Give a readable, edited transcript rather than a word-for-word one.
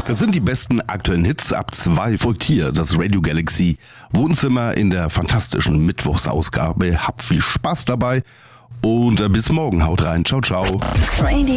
Das sind die besten aktuellen Hits. Ab 2 folgt hier das Radio Galaxy Wohnzimmer in der fantastischen Mittwochsausgabe. Habt viel Spaß dabei und bis morgen. Haut rein. Ciao, ciao.